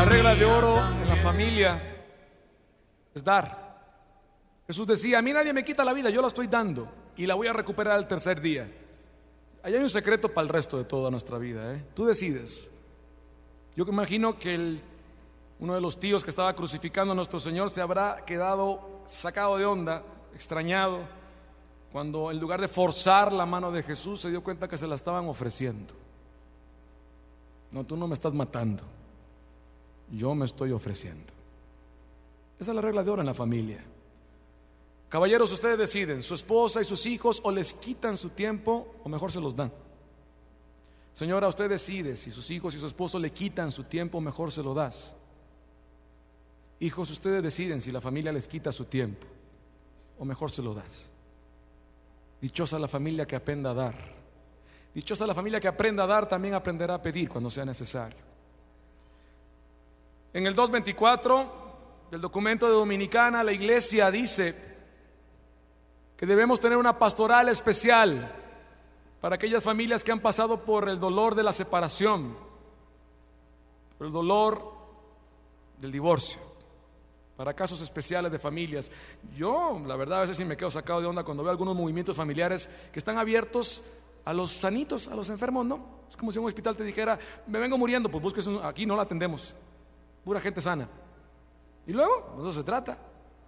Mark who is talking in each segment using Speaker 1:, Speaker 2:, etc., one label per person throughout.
Speaker 1: La regla de oro en la familia es dar. Jesús decía: a mí nadie me quita la vida, yo la estoy dando y la voy a recuperar al tercer día. Ahí hay un secreto para el resto de toda nuestra vida, ¿eh? Tú decides. Yo imagino que uno de los tíos que estaba crucificando a nuestro Señor se habrá quedado sacado de onda, extrañado, cuando en lugar de forzar la mano de Jesús se dio cuenta que se la estaban ofreciendo. No, tú no me estás matando, yo me estoy ofreciendo. Esa es la regla de oro en la familia. Caballeros, ustedes deciden, su esposa y sus hijos o les quitan su tiempo o mejor se los dan. Señora, usted decide si sus hijos y su esposo le quitan su tiempo o mejor se lo das. Hijos, ustedes deciden si la familia les quita su tiempo o mejor se lo das. Dichosa la familia que aprenda a dar. Dichosa la familia que aprenda a dar, también aprenderá a pedir cuando sea necesario. En el 224 del documento de Dominicana, la iglesia dice que debemos tener una pastoral especial para aquellas familias que han pasado por el dolor de la separación, por el dolor del divorcio, para casos especiales de familias. Yo, la verdad, a veces sí me quedo sacado de onda cuando veo algunos movimientos familiares que están abiertos a los sanitos, a los enfermos. No, es como si un hospital te dijera: me vengo muriendo, pues busques aquí, no la atendemos, pura gente sana. Y luego, de eso se trata.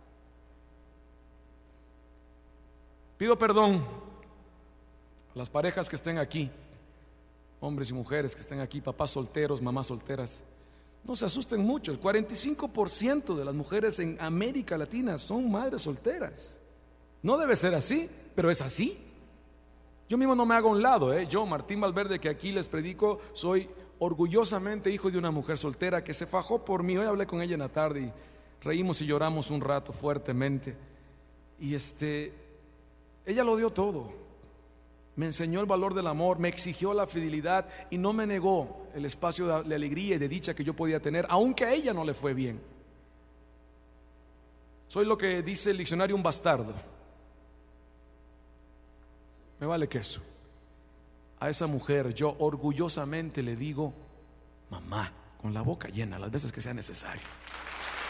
Speaker 1: Pido perdón a las parejas que estén aquí, hombres y mujeres que estén aquí, papás solteros, mamás solteras. No se asusten mucho, el 45% de las mujeres en América Latina son madres solteras. No debe ser así, pero es así. Yo mismo no me hago a un lado, Yo, Martín Valverde, que aquí les predico, soy orgullosamente hijo de una mujer soltera que se fajó por mí. Hoy hablé con ella en la tarde y reímos y lloramos un rato fuertemente. Y ella lo dio todo. Me enseñó el valor del amor, me exigió la fidelidad y no me negó el espacio de alegría y de dicha que yo podía tener, aunque a ella no le fue bien. Soy lo que dice el diccionario, un bastardo. Me vale queso. A esa mujer yo orgullosamente le digo mamá, con la boca llena, las veces que sea necesario.